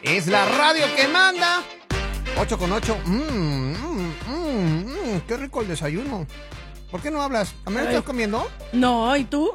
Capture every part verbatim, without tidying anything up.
Es la radio que manda. ocho con ocho. Mmm, mmm, mmm, mmm, qué rico el desayuno. ¿Por qué no hablas? ¿A mí no estás comiendo? No, ¿y tú?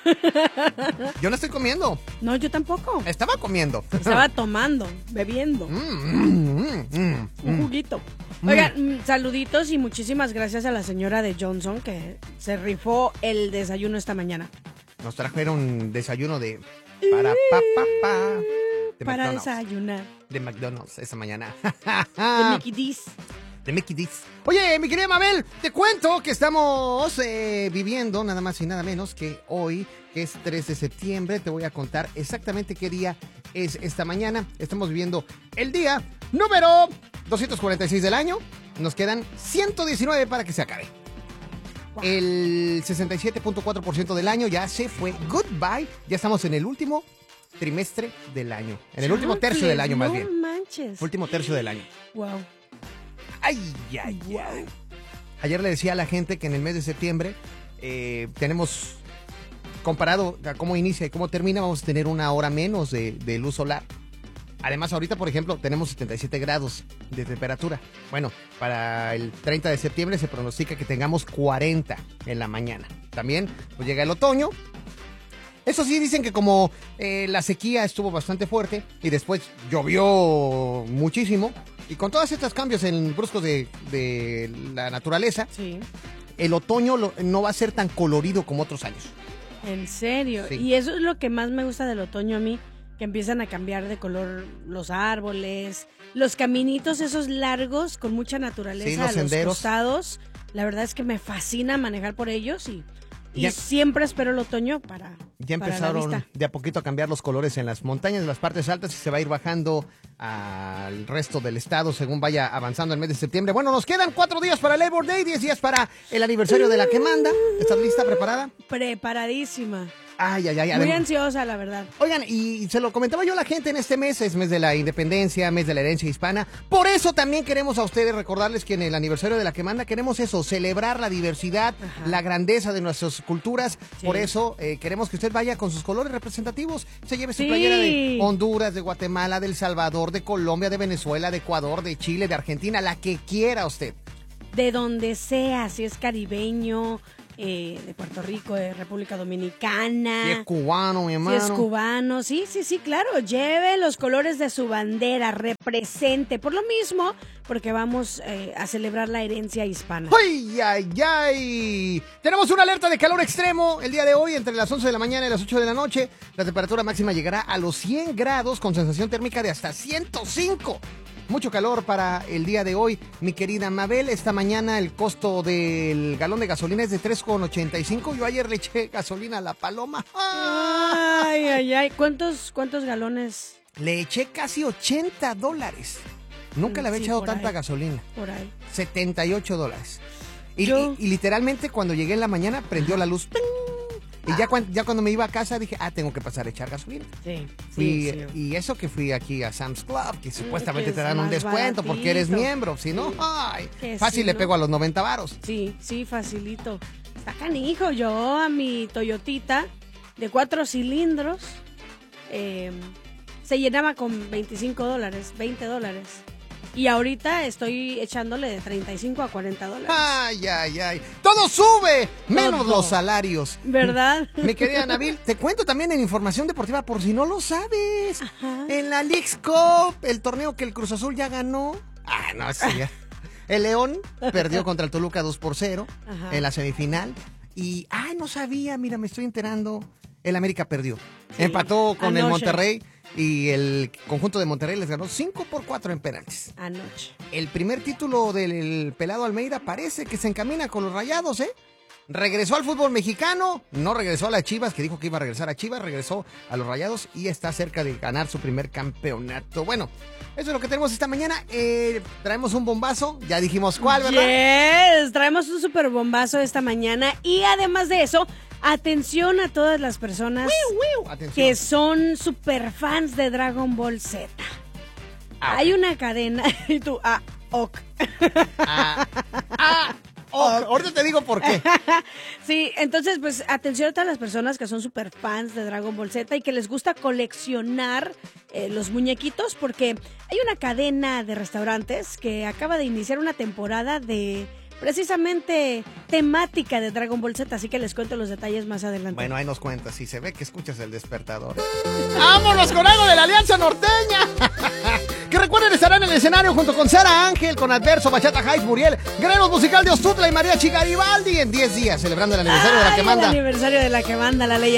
Yo no estoy comiendo. No, yo tampoco. Estaba comiendo. Estaba tomando, bebiendo. Mm, mm, mm, mm, Un juguito. Oigan, mm, saluditos y muchísimas gracias a la señora de Johnson que se rifó el desayuno esta mañana. Nos trajeron desayuno de... Para pa, pa, pa, de Para McDonald's. desayunar. De McDonald's esta mañana. De Mickey D's. De Mickey D's. Oye, mi querida Mabel, te cuento que estamos eh, viviendo nada más y nada menos que hoy, que es tres de septiembre. Te voy a contar exactamente qué día es esta mañana. Estamos viviendo el día número doscientos cuarenta y seis del año. Nos quedan ciento diecinueve para que se acabe. Wow. El sesenta y siete punto cuatro por ciento del año ya se fue. Goodbye. Ya estamos en el último trimestre del año. En el último tercio del año, más no bien. No manches. Último tercio del año. Wow. Ay, ay, wow. ay. Ayer le decía a la gente que en el mes de septiembre eh, tenemos, comparado a cómo inicia y cómo termina, vamos a tener una hora menos de, de luz solar. Además, ahorita, por ejemplo, tenemos setenta y siete grados de temperatura. Bueno, para el treinta de septiembre se pronostica que tengamos cuarenta en la mañana. También pues llega el otoño. Eso sí, dicen que como eh, la sequía estuvo bastante fuerte y después llovió muchísimo, y con todos estos cambios en bruscos de, de la naturaleza, sí. el otoño lo, no va a ser tan colorido como otros años. ¿En serio? Sí. Y eso es lo que más me gusta del otoño a mí, que empiezan a cambiar de color los árboles, los caminitos esos largos con mucha naturaleza, sí, los a senderos. los costados. La verdad es que me fascina manejar por ellos y, y ya, siempre espero el otoño para Ya para empezaron la vista. de a poquito a cambiar los colores en las montañas, en las partes altas, y se va a ir bajando al resto del estado según vaya avanzando el mes de septiembre. Bueno, nos quedan cuatro días para el Labor Day, diez días para el aniversario de la que manda. ¿Estás lista, preparada? Preparadísima. Ay, ay, ay. Muy adem- ansiosa, la verdad. Oigan, y se lo comentaba yo a la gente en este mes, es mes de la independencia, mes de la herencia hispana. Por eso también queremos a ustedes recordarles que en el aniversario de la que manda queremos eso, celebrar la diversidad, Ajá. la grandeza de nuestras culturas. Sí. Por eso eh, queremos que usted vaya con sus colores representativos, se lleve su Sí. playera de Honduras, de Guatemala, de El Salvador, de Colombia, de Venezuela, de Ecuador, de Chile, de Argentina, la que quiera usted. De donde sea, si es caribeño, eh, de Puerto Rico, de República Dominicana. Si es cubano, mi Si hermano. es cubano, sí, sí, sí, claro. Lleve los colores de su bandera, represente. Por lo mismo, porque vamos eh, a celebrar la herencia hispana. ¡Ay, ay, ay! Tenemos una alerta de calor extremo el día de hoy entre las once de la mañana y las ocho de la noche. La temperatura máxima llegará a los cien grados con sensación térmica de hasta ciento cinco. Mucho calor para el día de hoy, mi querida Mabel. Esta mañana el costo del galón de gasolina es de tres con ochenta y cinco. Yo ayer le eché gasolina a la Paloma. ¡Ah! Ay, ay, ay. ¿Cuántos, cuántos galones? Le eché casi ochenta dólares. Nunca le había Sí, echado por tanta ahí. gasolina. Por ahí. setenta y ocho dólares. Y, Yo- y- y literalmente cuando llegué en la mañana prendió la luz. ¡Ting! Y ya, cuan- ya cuando me iba a casa dije, ah, tengo que pasar a echar gasolina. Sí, Fui, sí, sí. Y eso que fui aquí a Sam's Club, que supuestamente que te es dan un más descuento porque eres baratito. miembro. Si no, ay, Que fácil sí, le ¿no? pego a los noventa varos. Sí, sí, facilito. Está canijo. Yo a mi Toyotita de cuatro cilindros eh, se llenaba con veinticinco dólares, veinte dólares. Y ahorita estoy echándole de treinta y cinco a cuarenta dólares. Ay, ay, ay. Todo sube, menos Todo. los salarios. ¿Verdad? Mi querida Nabil, te cuento también en información deportiva por si no lo sabes. Ajá. En la Leagues Cup, el torneo que el Cruz Azul ya ganó. Ah, no, sí, ya. El León perdió contra el Toluca dos por cero Ajá. en la semifinal. Y, ay, no sabía, mira, me estoy enterando. El América perdió. Sí, Empató con el anoche. Monterrey y el conjunto de Monterrey les ganó cinco por cuatro en penaltis. Anoche. El primer título del pelado Almeida parece que se encamina con los Rayados, ¿eh? Regresó al fútbol mexicano, no regresó a las Chivas, que dijo que iba a regresar a Chivas, regresó a los Rayados y está cerca de ganar su primer campeonato. Bueno, eso es lo que tenemos esta mañana. Eh, traemos un bombazo, ya dijimos cuál, ¿verdad? Yes, traemos un super bombazo esta mañana y además de eso, atención a todas las personas Wiu, wiu. Atención. que son super fans de Dragon Ball Z. Ah, Hay una cadena y tú, ah, ok. Ah, ah, Oh, ahorita te digo por qué. Sí, entonces, pues, atención a todas las personas que son super fans de Dragon Ball Z y que les gusta coleccionar eh, los muñequitos, porque hay una cadena de restaurantes que acaba de iniciar una temporada de precisamente temática de Dragon Ball Z, así que les cuento los detalles más adelante. Bueno, ahí nos cuentas, si se ve que escuchas el despertador. ¡Vámonos con algo de la Alianza Norteña! Que recuerden, estarán en el escenario junto con Sara Ángel, con Adverso, Bachata Hype, Muriel, Guerreros Musical de Ostutla y María Garibaldi en diez días, celebrando el aniversario Ay, de la que manda. El aniversario de la que manda, la leyenda.